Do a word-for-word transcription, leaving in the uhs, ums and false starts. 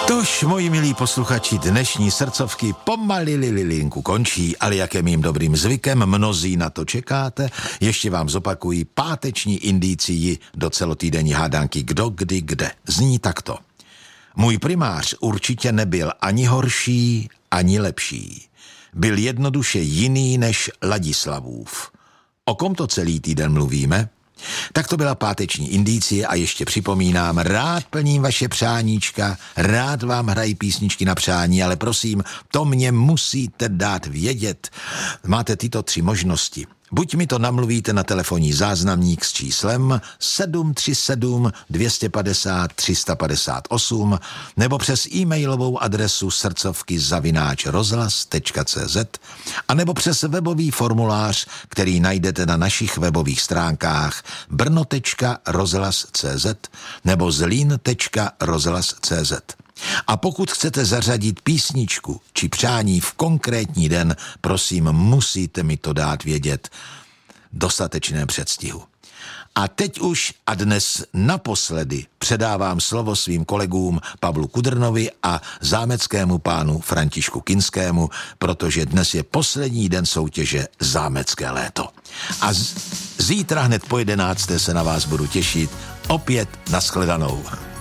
Tož, moji milí posluchači, dnešní srdcovky pomalili lilinku končí, ale jak je mým dobrým zvykem, mnozí na to čekáte, ještě vám zopakuji páteční indicii do celotýdenní hádanky Kdo, kdy, kde. Zní takto. Můj primář určitě nebyl ani horší, ani lepší. Byl jednoduše jiný než Ladislavův. O kom to celý týden mluvíme? Tak to byla páteční indicie a ještě připomínám, rád plním vaše přáníčka, rád vám hrají písničky na přání, ale prosím, to mě musíte dát vědět. Máte tyto tři možnosti. Buď mi to namluvíte na telefonní záznamník s číslem sedm tři sedm dvě pět nula tři pět osm nebo přes e-mailovou adresu srdcovky zavináč rozhlas tečka cé zet a nebo přes webový formulář, který najdete na našich webových stránkách brno tečka rozhlas tečka cé zet nebo zlín tečka rozhlas tečka cé zet. A pokud chcete zařadit písničku či přání v konkrétní den, prosím, musíte mi to dát vědět dostatečné předstihu. A teď už a dnes naposledy předávám slovo svým kolegům Pavlu Kudrnovi a zámeckému pánu Františku Kinskému, protože dnes je poslední den soutěže Zámecké léto. A z- zítra hned po jedenácté se na vás budu těšit. Opět nashledanou.